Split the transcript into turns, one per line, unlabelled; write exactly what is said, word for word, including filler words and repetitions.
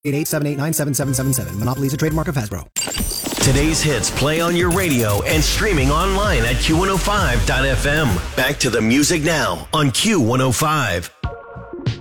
eight eight seven eight nine seven seven seven seven. Monopoly is a trademark of Hasbro.
Today's hits play on your radio and streaming online at Q one oh five dot F M. Back to the music now on Q one oh five.